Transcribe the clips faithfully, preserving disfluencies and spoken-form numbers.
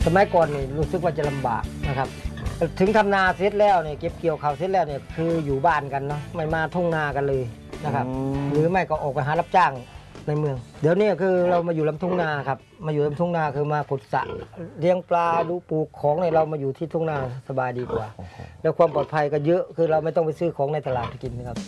สมัยก่อนนี่รู้สึกว่าจะลำบากนะครับถึงทำนาเสร็จแล้วเนี่ยเก็บเกี่ยวข้าวเสร็จแล้วเนี่ยคืออยู่บ้านกันเนาะไม่มาทุ่งนากันเลยนะครับหรือไม่ก็ออกไปหารับจ้างในเมืองเดี๋ยวนี้คือเรามาอยู่ลำทุ่งนาครับมาอยู่ลำทุ่งนาคือมาขุดสระเลี้ยงปลาดูปลูกของในเรามาอยู่ที่ทุ่งนาสบายดีกว่าแล้วความปลอดภัยก็เยอะคือเราไม่ต้องไปซื้อของในตลาดกินนะครับ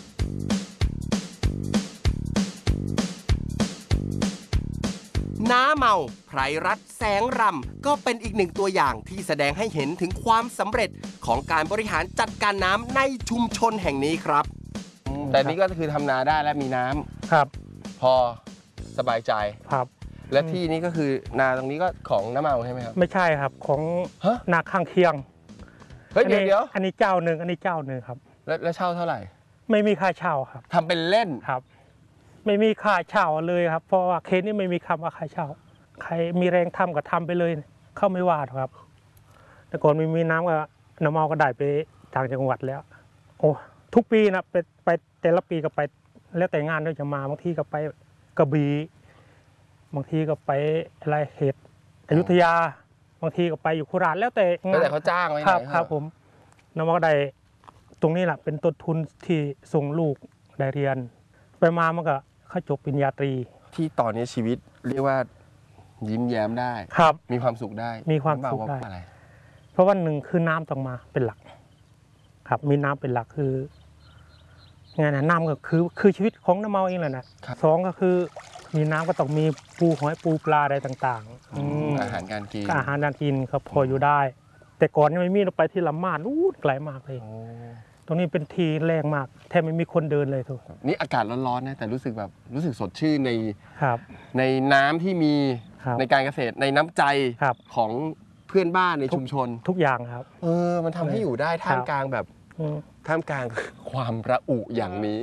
น้าเมาไพรรัตน์แสงรำก็เป็นอีกหนึ่งตัวอย่างที่แสดงให้เห็นถึงความสำเร็จของการบริหารจัดการน้ำในชุมชนแห่งนี้ครับแต่นี้ก็คือทำนาได้และมีน้ำครับพอสบายใจครับและที่นี้ก็คือนาตรงนี้ก็ของน้าเมาใช่ไหมครับไม่ใช่ครับของนาข้างเคียงเฮ้ยเดี๋ยวเดี๋ยวอันนี้เจ้าหนึ่งอันนี้เจ้าหนึ่งครับแล้วเช่าเท่าไหร่ไม่มีค่าเช่าครับทำเป็นเล่นครับไม่มีค่าเช่าเลยครับเพราะว่าเคสนี้ไม่มีคำว่าค่าเช่าใครมีแรงทำก็ทำไปเลยเข้าไม่ว่าครับ แต่ก่อนไม่มีน้ำก็น้ำเมาก็ได้ไปต่างจังหวัดแล้วโอ้ทุกปีนะไปไปแต่ละปีก็ไปแล้วแต่งานด้วยจะมาบางทีก็ไปกระบี่บางทีก็ไปอะไรเหตุอยุธยาบางทีก็ไปอยู่โคราชแล้วแต่งานแต่เขาจ้างไว้ครับครับผมน้ำเมาก็ได้ตรงนี้แหละเป็นต้นทุนที่ส่งลูกได้เรียนไปมามันก็เข้าจบปริญญาตรีที่ตอนนี้ชีวิตเรียกว่ายิ้มแย้มได้ครับมีความสุขได้มีความสุขได้เพราะว่าหนึ่งคือน้ำต้องมาเป็นหลักครับมีน้ำเป็นหลักคืองานน้ำก็คือคือชีวิตของน้ำเมาเองแหละนะสองก็คือมีน้ำก็ต้องมีปูหอยปูปลาอะไรต่างๆอาหารการกินอาหารการกินครับพออยู่ได้แต่ก่อนยังไม่มีเราไปที่ลำมาดอู้ไกลมากเลยตรงนี้เป็นทีแรงมากแทบไม่มีคนเดินเลยทุกนี่อากาศร้อนๆนะแต่รู้สึกแบบรู้สึกสดชื่นในครับในน้ำที่มีในการเกษตรในน้ำใจของเพื่อนบ้านในชุมชนทุกอย่างครับเออมันทำให้อยู่ได้ท่ามกลางแบบท่ามกลางความระอุอย่างนี้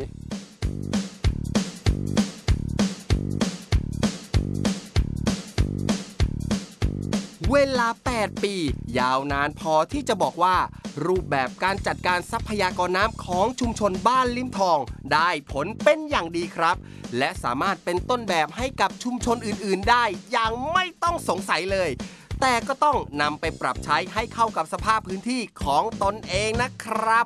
เวลาแปดปียาวนานพอที่จะบอกว่ารูปแบบการจัดการทรัพยากรน้ำของชุมชนบ้านลิมทองได้ผลเป็นอย่างดีครับและสามารถเป็นต้นแบบให้กับชุมชนอื่นๆได้อย่างไม่ต้องสงสัยเลยแต่ก็ต้องนำไปปรับใช้ให้เข้ากับสภาพพื้นที่ของตนเองนะครับ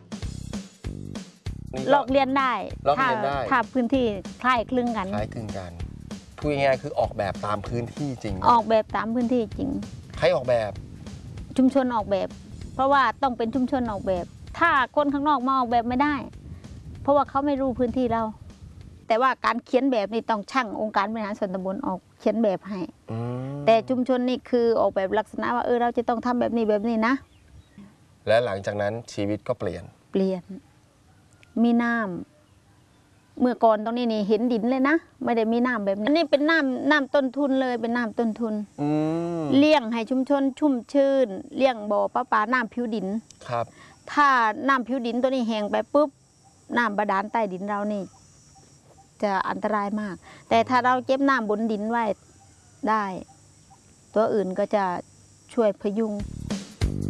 ลอกเรียนได้ถ้าถ้าพื้นที่คล้ายคลึงกันคล้ายคลึงกันพูดง่ายๆคือออกแบบตามพื้นที่จริงออกแบบตามพื้นที่จริงใครออกแบบชุมชนออกแบบเพราะว่าต้องเป็นชุมชนออกแบบถ้าคนข้างนอกมาออกแบบไม่ได้เพราะว่าเขาไม่รู้พื้นที่เราแต่ว่าการเขียนแบบนี่ต้องช่างองค์การบริหารส่วนตำบลออกเขียนแบบให้แต่ชุมชนนี่คือออกแบบลักษณะว่าเออเราจะต้องทำแบบนี้แบบนี้นะและหลังจากนั้นชีวิตก็เปลี่ยนเปลี่ยนมีน้ำเมื่อก่อนตรงนี้นี่เห็นดินเลยนะไม่ได้มีน้ำแบบนี้อันนี้เป็นน้ำน้ำต้นทุนเลยเป็นน้ำต้นทุนเลี้ยงให้ชุมชนชุ่มชื่นเลี้ยงบ่อปลาปลาน้ำผิวดินครับถ้าน้ำผิวดินตัวนี้แห้งไปปุ๊บน้ำบาดาลใต้ดินเรานี่จะอันตรายมากแต่ถ้าเราเก็บน้ำบนดินไว้ได้ตัวอื่นก็จะช่วยพยุง